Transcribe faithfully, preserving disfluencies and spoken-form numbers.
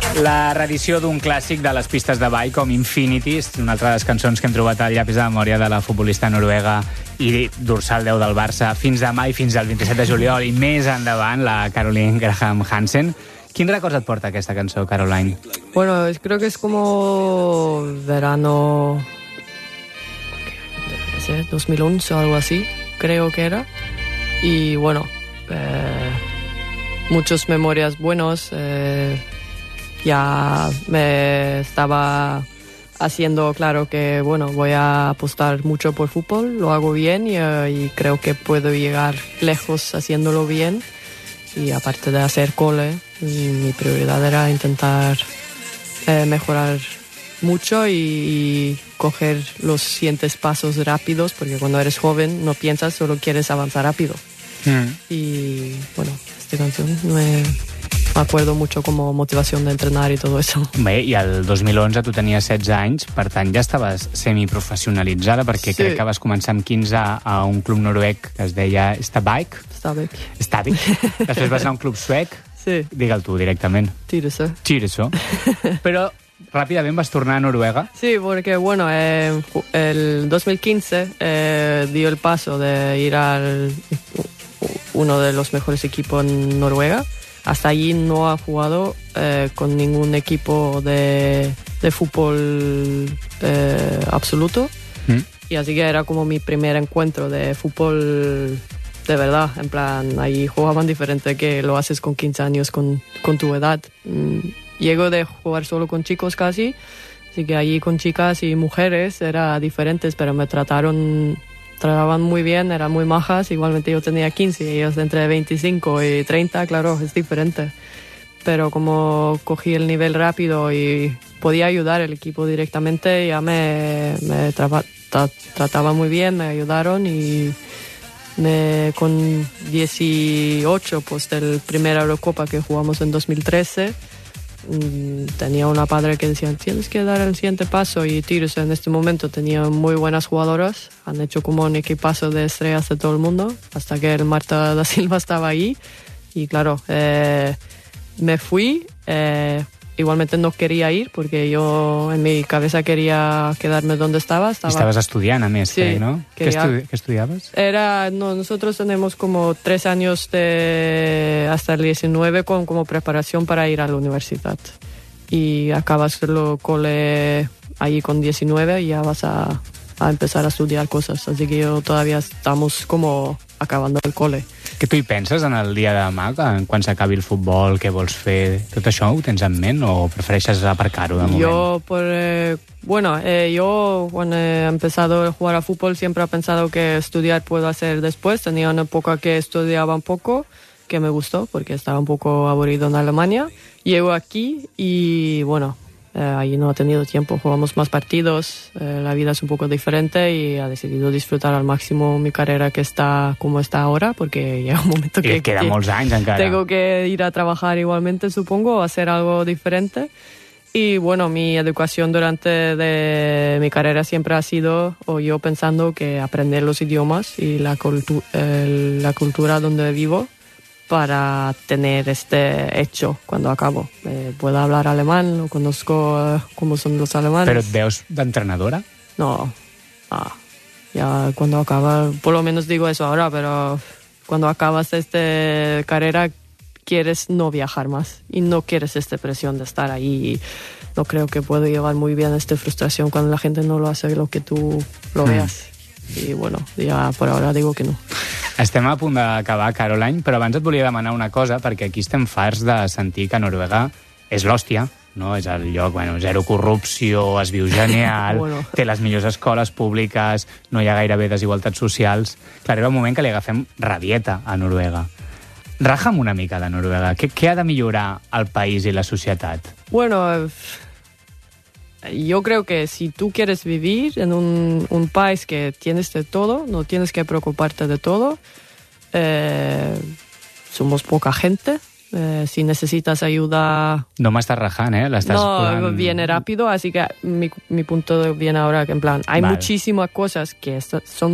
La reedició d'un clàssic de les pistes de ball com Infinity, una altra de les cançons que hem trobat al llapis de memòria de la futbolista noruega i dorsal deu del Barça fins demà i fins al vint-i-set de juliol i més endavant, la Caroline Graham Hansen. Quin records et porta aquesta cançó, Caroline? Bueno, creo que es como verano no sé, dos mil once o algo así, creo que era. Y bueno, eh, muchas memorias buenos. Eh, ya me estaba haciendo claro que bueno, voy a apostar mucho por fútbol, lo hago bien y, uh, y creo que puedo llegar lejos haciéndolo bien. Y aparte de hacer cole, mi prioridad era intentar eh, mejorar mucho y, y coger los siguientes pasos rápidos, porque cuando eres joven no piensas, solo quieres avanzar rápido. Mm. Y bueno, esta canción me... Me acuerdo mucho como motivación de entrenar i tot això. Bé, i el dos mil onze tu tenies setze anys, per tant ja estaves semiprofessionalitzada, perquè sí. Crec que vas començar amb quinze a un club noruec que es deia Stabæk. Stabæk. Stabæk. Després vas anar a un club suec. Sí. Digue'l tu directament. Tyresö. Tyresö. Però ràpidament vas tornar a Noruega. Sí, porque bueno, eh, el dos mil quince eh, dio el paso de ir al uno de los mejores equipos en Noruega. Hasta allí no ha jugado eh, con ningún equipo de, de fútbol eh, absoluto. ¿Mm? Y así que era como mi primer encuentro de fútbol de verdad. En plan, ahí jugaban diferente que lo haces con quince años con, con tu edad. Mm, llego de jugar solo con chicos casi, así que allí con chicas y mujeres era diferentes, pero me trataron... Trataban muy bien, eran muy majas. Igualmente yo tenía quince y ellos de entre veinticinco y treinta, claro, es diferente. Pero como cogí el nivel rápido y podía ayudar al equipo directamente, ya me, me tra- tra- trataba muy bien, me ayudaron y me, con dieciocho, pues del primer Eurocopa que jugamos en dos mil trece, tenía una padre que decía tienes que dar el siguiente paso y Tyresö en este momento tenía muy buenas jugadoras, han hecho como un equipazo de estrellas de todo el mundo hasta que el Marta da Silva estaba ahí y claro, eh, me fui, eh, igualmente no quería ir porque yo en mi cabeza quería quedarme donde estaba. estaba... Estabas estudiant, a més, sí, crec, no? Quería... ¿Qué, estudi- ¿Qué estudiabas? Era, no, nosotros tenemos como tres años de hasta el diecinueve con, como preparación para ir a la universidad. Y acabas el cole ahí con diecinueve y ya vas a, a empezar a estudiar cosas. Así que yo todavía estamos como acabando el cole. Què tu hi penses en el dia de demà, quan s'acabi el futbol, què vols fer? Tot això ho tens en ment o prefereixes aparcar-ho de moment? Yo, por, eh, bueno, eh, yo cuando he empezado a jugar a fútbol siempre he pensado que estudiar puedo hacer después. Tenía una época que estudiaba un poco, que me gustó porque estaba un poco aburrido en Alemania. Llego aquí y bueno, eh, ahí no he tenido tiempo, jugamos más partidos, eh, la vida es un poco diferente y he decidido disfrutar al máximo mi carrera que está como está ahora, porque llega un momento que, I queda que molts anys encara. Tengo que ir a trabajar igualmente, supongo, hacer algo diferente. Y bueno, mi educación durante de mi carrera siempre ha sido, o yo pensando que aprender los idiomas y la, cultu- eh, la cultura donde vivo para tener este hecho cuando acabo. Eh, puedo hablar alemán, lo conozco eh, cómo son los alemanes. ¿Pero et veus d'entrenadora? No, ah, ya cuando acaba, por lo menos digo eso ahora, pero cuando acabas esta carrera quieres no viajar más y no quieres esta presión de estar ahí. No creo que puedo llevar muy bien esta frustración cuando la gente no lo hace lo que tú lo veas. Mm. I bueno, ja per ara digo que no. Estem a punt d'acabar, Caroline, però abans et volia demanar una cosa, perquè aquí estem farts de sentir que Noruega és l'hòstia, no? És el lloc, bueno, zero corrupció, es viu genial, bueno. Té les millors escoles públiques, no hi ha gairebé desigualtats socials. Clar, era un moment que li agafem rabieta a Noruega. Raja'm una mica de Noruega. Què, què ha de millorar el país i la societat? Bueno... Yo creo que si tú quieres vivir en un, un país que tienes de todo, no tienes que preocuparte de todo. Eh, somos poca gente. Eh, si necesitas ayuda... No m'estàs rajant, eh? L'estàs no, posant... viene rápido, así que mi, mi punto viene ahora que en plan, hay vale. muchísimas cosas que son